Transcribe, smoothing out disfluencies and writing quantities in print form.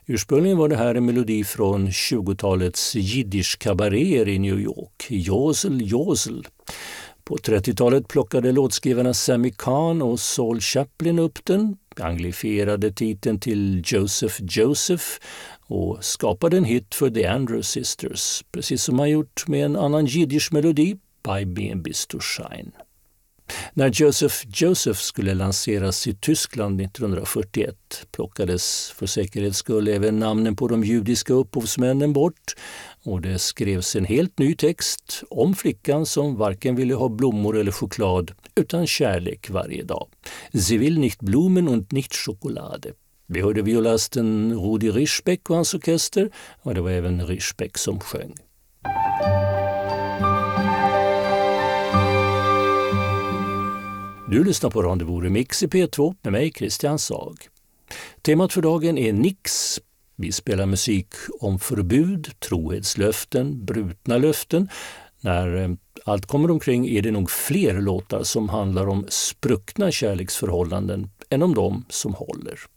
Ursprungligen var det här en melodi från 20-talets jiddisch-kabaréer i New York, Josel, Josel. På 30-talet plockade låtskrivarna Sammy Cahn och Saul Chaplin upp den, anglifierade titeln till Joseph Joseph och skapade en hit för The Andrews Sisters, precis som man gjort med en annan jiddisch-melodi, By Being Bis to Shine. När Joseph Joseph skulle lanseras i Tyskland 1941 plockades för säkerhets skull även namnen på de judiska upphovsmännen bort och det skrevs en helt ny text om flickan som varken ville ha blommor eller choklad utan kärlek varje dag. Sie will nicht Blumen und nicht Schokolade. Vi hörde violisten Rudi Rischbeck och hans orkester och det var även Rischbeck som sjöng. Du lyssnar på Rendezvous Remix i P2 med mig, Christian Sag. Temat för dagen är Nix. Vi spelar musik om förbud, trohetslöften, brutna löften. När allt kommer omkring är det nog fler låtar som handlar om spruckna kärleksförhållanden än om de som håller.